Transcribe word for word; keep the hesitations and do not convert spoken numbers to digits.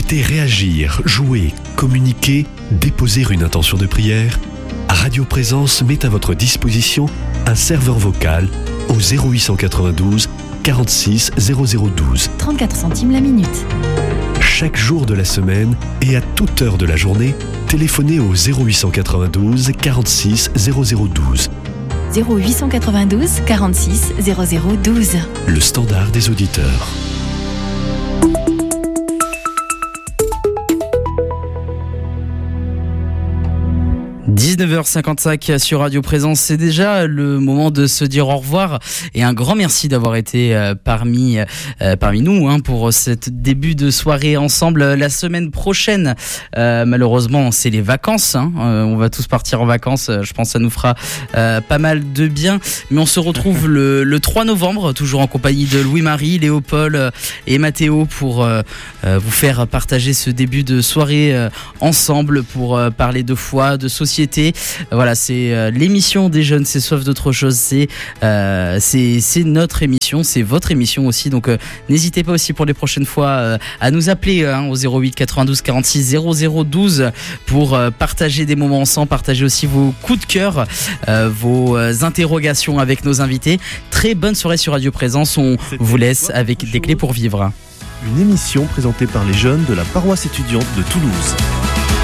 souhaitez réagir, jouer, communiquer, déposer une intention de prière, Radio Présence met à votre disposition un serveur vocal au zéro huit cent quatre-vingt-douze quarante-six zéro zéro douze. trente-quatre centimes la minute. Chaque jour de la semaine et à toute heure de la journée, téléphonez au zéro huit cent quatre-vingt-douze quarante-six zéro zéro douze. zéro huit cent quatre-vingt-douze quarante-six zéro zéro douze. Le standard des auditeurs. dix-neuf heures cinquante-cinq sur Radio Présence, c'est déjà le moment de se dire au revoir et un grand merci d'avoir été euh, parmi euh, parmi nous hein, pour cette début de soirée ensemble. La semaine prochaine, euh, malheureusement, c'est les vacances. Hein. Euh, on va tous partir en vacances. Je pense que ça nous fera euh, pas mal de bien. Mais on se retrouve le, le trois novembre, toujours en compagnie de Louis-Marie, Léopold et Mathéo pour euh, euh, vous faire partager ce début de soirée euh, ensemble pour euh, parler de foi, de société. Voilà, c'est euh, l'émission des jeunes, c'est soif d'autre chose, c'est, euh, c'est, c'est notre émission, c'est votre émission aussi, donc euh, n'hésitez pas aussi pour les prochaines fois euh, à nous appeler hein, au zéro huit quatre-vingt-douze quarante-six zéro zéro douze pour euh, partager des moments ensemble, partager aussi vos coups de cœur, euh, vos euh, interrogations avec nos invités. Très bonne soirée sur Radio Présence, on C'était vous laisse avec des clés pour vivre. Une émission présentée par les jeunes de la paroisse étudiante de Toulouse.